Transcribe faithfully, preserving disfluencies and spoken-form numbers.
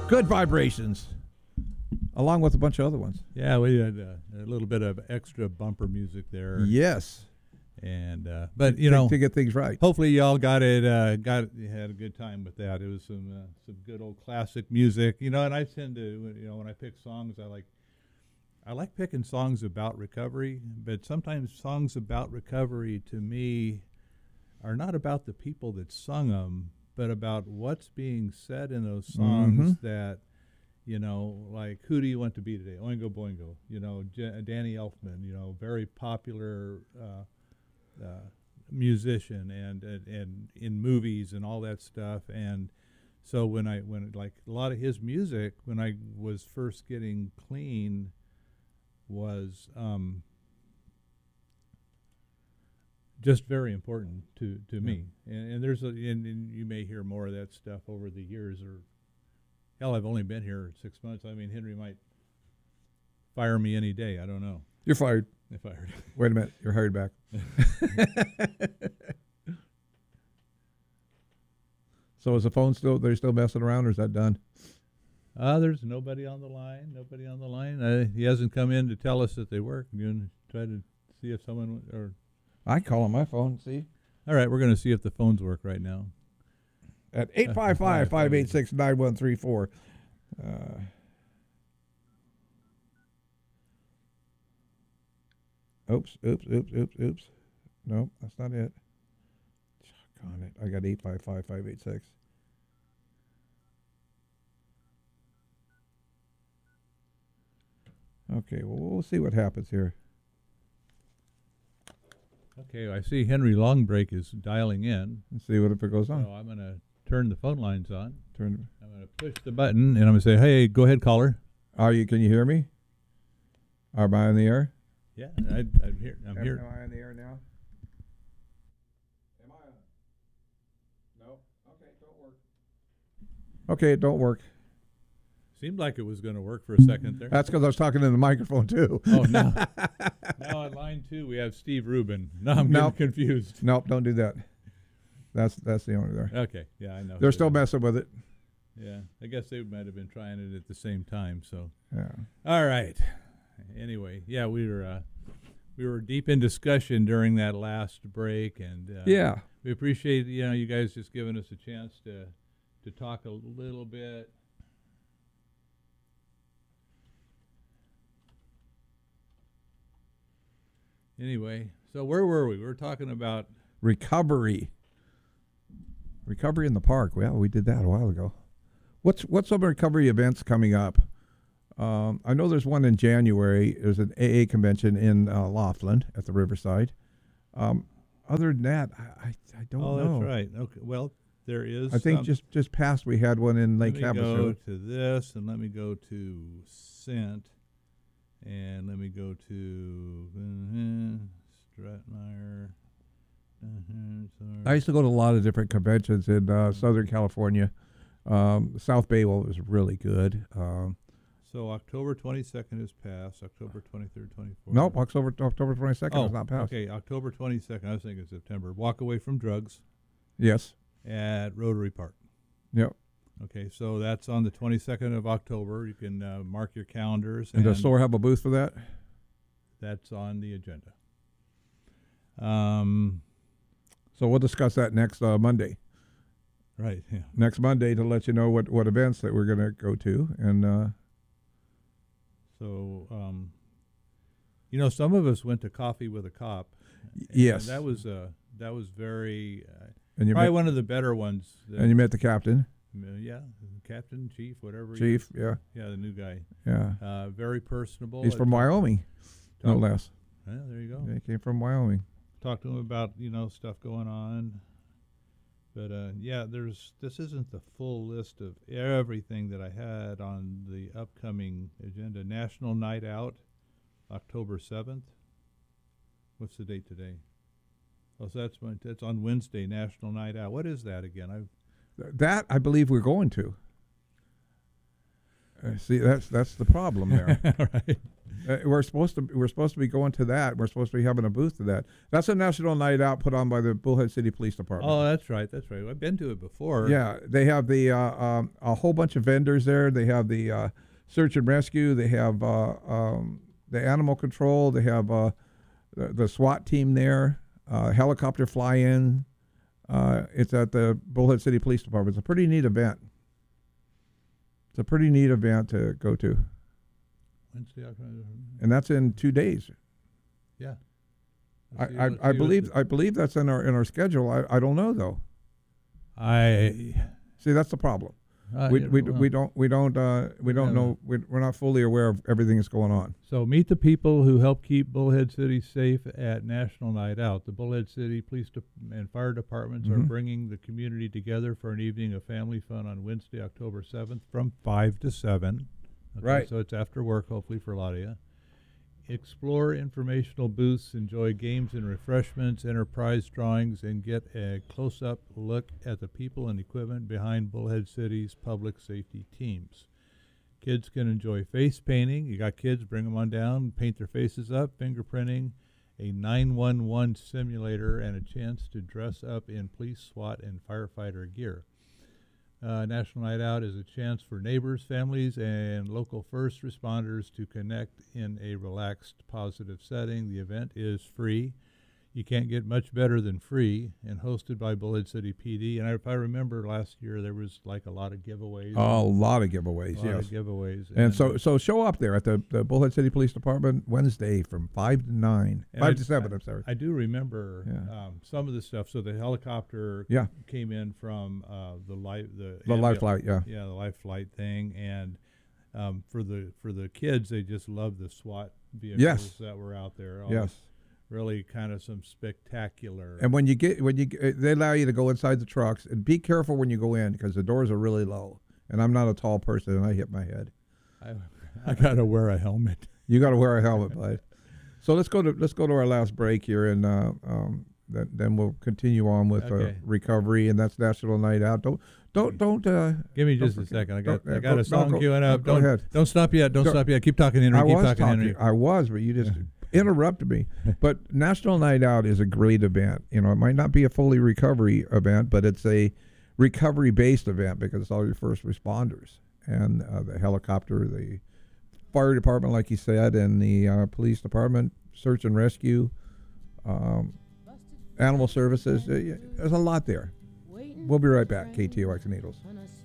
Good vibrations, along with a bunch of other ones. Yeah, we had uh, a little bit of extra bumper music there. Yes, and uh, but you to, know to get things right. Hopefully, y'all got it. Uh, got you had a good time with that. It was some uh, some good old classic music. You know, and I tend to you know when I pick songs, I like I like picking songs about recovery. But sometimes songs about recovery to me are not about the people that sung them, but about what's being said in those songs mm-hmm. that, you know, like, who do you want to be today? Oingo Boingo, you know, J- Danny Elfman, you know, very popular uh, uh, musician and, and and in movies and all that stuff. And so when I, when like a lot of his music, when I was first getting clean was um, just very important to, to yeah. me. And, and there's a, and, and you may hear more of that stuff over the years, or hell, I've only been here six months. I mean, Henry might fire me any day. I don't know. You're fired. I'm fired. Wait a minute. You're hired back. So is the phone still, they're still messing around, or is that done? Uh, there's nobody on the line. Nobody on the line. Uh, he hasn't come in to tell us that they work. You want to try to see if someone, or... I call on my phone, see? All right, we're going to see if the phones work right now. At eight five five, five eight six, nine one three four. Uh, oops, oops, oops, oops, oops. No, that's not it. Doggone it. I got eight five five, five eight six. Okay, well, we'll see what happens here. Okay, I see Henry Longbreak is dialing in. Let's see what if it goes on. So I'm going to turn the phone lines on. Turn. I'm going to push the button, and I'm going to say, hey, go ahead, caller. Are you, can you hear me? Am I on the air? Yeah, I, I'm here. I'm am, here. Am I on the air now? Am I on? No? Okay, don't work. Okay, it don't work. Seemed like it was going to work for a second there. That's because I was talking in the microphone, too. Oh, no. Now on line two, we have Steve Rubin. No, I'm nope. getting confused. Nope, don't do that. That's that's the owner there. Okay, yeah, I know. They're still messing with it. Yeah, I guess they might have been trying it at the same time. So, yeah. All right. Anyway, yeah, we were uh, we were deep in discussion during that last break, and uh, yeah, we appreciate you know you guys just giving us a chance to to talk a little bit. Anyway, so where were we? We were talking about recovery. Recovery in the park. Well, we did that a while ago. What's what's some recovery events coming up? Um, I know there's one in January. There's an A A convention in uh, Laughlin at the Riverside. Um, other than that, I, I, I don't oh, know. Oh, that's right. Okay. Well, there is. I think just, just past we had one in Lake Havasu. Let me go to this, and let me go to Scent. And let me go to uh, Stratmeyer. Uh, I used to go to a lot of different conventions in uh, Southern California. Um, South Bay was really good. Um, so October twenty-second is passed. October twenty-third, twenty-fourth. Nope, October October twenty-second oh, is not passed. Okay, October twenty-second. I was thinking September. Walk Away from Drugs. Yes. At Rotary Park. Yep. Okay, so that's on the twenty-second of October. You can uh, mark your calendars. And, and does the store have a booth for that? That's on the agenda. Um, so we'll discuss that next uh, Monday. Right, yeah. Next Monday to let you know what, what events that we're going to go to. And uh, so, um, you know, some of us went to Coffee with a Cop. Yes. That was, uh, that was very, uh, and you probably met, one of the better ones. And you met the captain. Uh, yeah, captain, chief, whatever. Chief, he, yeah. Yeah, the new guy. Yeah. Uh, very personable. He's from Wyoming, no less. Yeah, there you go. Yeah, he came from Wyoming. Talk to him about, you know, stuff going on. But, uh, yeah, there's this isn't the full list of everything that I had on the upcoming agenda. National Night Out, October seventh. What's the date today? Oh, so that's, that's on Wednesday, National Night Out. What is that again? I've That I believe we're going to. Uh, see, that's that's the problem there. Right. Uh, we're supposed to we're supposed to be going to that. We're supposed to be having a booth to that. That's a national night out put on by the Bullhead City Police Department. Oh, that's right. That's right. I've been to it before. Yeah, they have the uh, um, a whole bunch of vendors there. They have the uh, search and rescue. They have uh, um, the animal control. They have uh, the, the SWAT team there. Uh, helicopter fly-in. Uh, it's at the Bullhead City Police Department. It's a pretty neat event. It's a pretty neat event to go to. Wednesday, October. And that's in two days. Yeah. I, Let's see- I, let's I see believe what's- I believe that's in our in our schedule. I, I don't know though. I. See, that's the problem. Uh, we yeah, we, well, we don't we don't uh, we don't Yeah. know we, we're not fully aware of everything that's going on. So meet the people who help keep Bullhead City safe at National Night Out. The Bullhead City Police De- and Fire Departments are Mhm. bringing the community together for an evening of family fun on Wednesday, October seventh from five to seven. Okay, Right. So it's after work, hopefully, for a lot of you. Explore informational booths, enjoy games and refreshments, enterprise drawings, and get a close-up look at the people and equipment behind Bullhead City's public safety teams. Kids can enjoy face painting. You got kids, bring them on down, paint their faces up, fingerprinting, a nine one one simulator, and a chance to dress up in police, SWAT, and firefighter gear. Uh, National Night Out is a chance for neighbors, families, and local first responders to connect in a relaxed, positive setting. The event is free. You can't get much better than free, and hosted by Bullhead City P D. And I, if I remember last year, there was like a lot of giveaways. Oh, a lot of a giveaways, lot yes. of giveaways. And so so show up there at the, the Bullhead City Police Department Wednesday from five to nine, And five I- to seven. I'm sorry. I do remember Yeah. um, some of the stuff. So the helicopter Yeah. came in from uh, the life the The life ambul- flight, yeah. yeah the life flight thing, and um, for the for the kids, they just love the SWAT vehicles Yes. that were out there. Oh, Yes. really kind of some spectacular. And when you get when you get, they allow you to go inside the trucks, and be careful when you go in because the doors are really low. And I'm not a tall person, and I hit my head. I, I gotta wear a helmet. You got to wear a helmet, bud. So let's go to let's go to our last break here, and uh, um, then then we'll continue on with uh, Okay. recovery, and that's National Night Out. Don't don't don't. Uh, Give me Don't just a forget- second. I got don't- I uh, got go- a no, song go- queuing up. go Don't ahead. don't stop yet. Don't Go- stop yet. Keep talking, Henry. I Keep was talking, talking. Henry. I was, but you just interrupted me. But National Night Out is a great event. You know, it might not be a fully recovery event, but it's a recovery-based event because it's all your first responders and uh, the helicopter, the fire department, like you said, and the uh, police department, search and rescue, um, animal services. Uh, yeah, there's a lot there. We'll be right back. K T O X Needles.